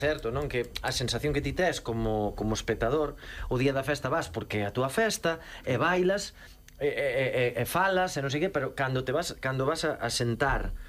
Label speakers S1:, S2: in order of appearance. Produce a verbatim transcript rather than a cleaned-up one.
S1: Certo, non? Que a sensación que ti tes como, como espectador, o día da festa vas porque é a túa festa e bailas e, e, e, e falas e non sei que, pero cando te vas cando vas a, a sentar